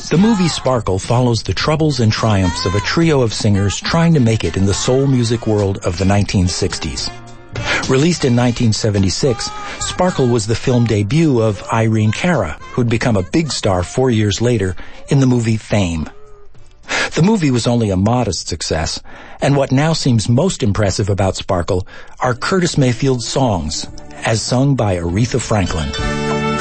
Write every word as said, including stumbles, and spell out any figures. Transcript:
The movie Sparkle follows the troubles and triumphs of a trio of singers trying to make it in the soul music world of the nineteen sixties. Released in nineteen seventy-six, Sparkle was the film debut of Irene Cara, who'd become a big star four years later in the movie Fame. The movie was only a modest success, and what now seems most impressive about Sparkle are Curtis Mayfield's songs, as sung by Aretha Franklin.